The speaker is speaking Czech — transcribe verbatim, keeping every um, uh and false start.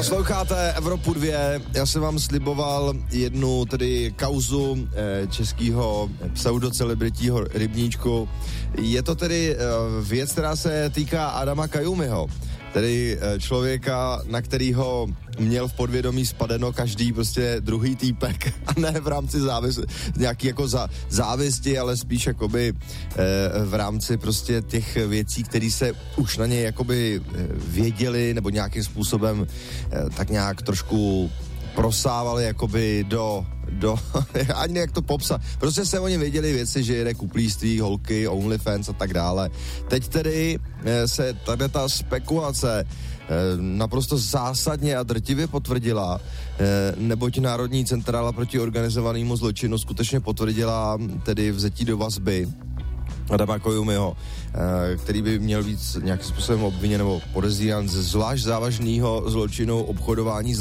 Sloucháte Evropu dvě, já jsem vám sliboval jednu tedy kauzu eh, českého pseudocelebritího rybníčku. Je to tedy eh, věc, která se týká Adama Kajumiho, tedy eh, člověka, na kterýho měl v podvědomí spadeno každý prostě druhý týpek a ne v rámci závis, nějaký jako za, závisti, ale spíš jakoby eh, v rámci prostě těch věcí, které se už na něj jakoby věděli nebo nějakým způsobem eh, tak nějak trošku prosávali jakoby do, do ani jak to popsat. Prostě se o něm věděli věci, že jede kuplíství, holky, OnlyFans a tak dále. Teď tedy eh, se tady ta spekulace naprosto zásadně a drtivě potvrdila, neboť Národní centrála proti organizovanému zločinu skutečně potvrdila tedy vzetí do vazby Adama Kajumiho, který by měl být nějakým způsobem obviněn nebo podezírán ze zvlášť závažného zločinu obchodování s